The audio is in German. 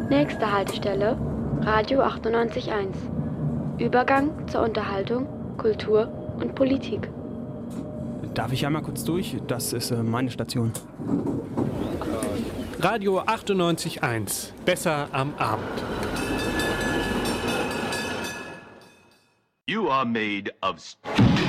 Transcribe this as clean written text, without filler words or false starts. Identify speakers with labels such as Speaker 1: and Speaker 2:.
Speaker 1: Nächste Haltestelle, Radio 98.1. Übergang zur Unterhaltung, Kultur und Politik.
Speaker 2: Darf ich einmal kurz durch? Das ist meine Station.
Speaker 3: Radio 98.1. Besser am Abend.
Speaker 4: You are made of